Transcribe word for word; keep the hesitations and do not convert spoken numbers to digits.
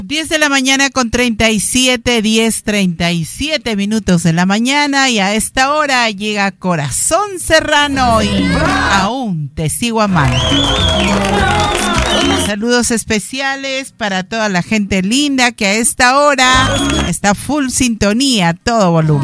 diez de la mañana con treinta y siete, diez, treinta y siete minutos de la mañana, y a esta hora llega Corazón Serrano y Aún Te Sigo Amando. Saludos especiales para toda la gente linda que a esta hora está full sintonía, todo volumen.